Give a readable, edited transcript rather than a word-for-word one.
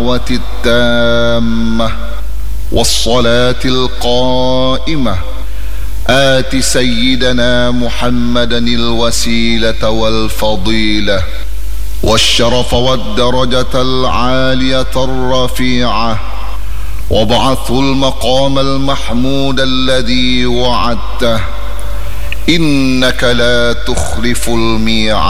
الدعوة التامة والصلاة القائمة آت سيدنا محمدا الوسيلة والفضيلة والشرف والدرجة العالية الرفيعة وابعثه المقام المحمود الذي وعدته إنك لا تخلف الميعاد.